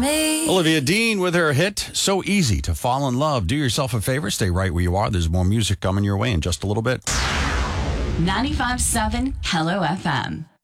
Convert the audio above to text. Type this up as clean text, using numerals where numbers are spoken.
me. Olivia Dean with her hit, So Easy to Fall in Love. Do yourself a favor, stay right where you are. There's more music coming your way in just a little bit. 95.7 Hello FM.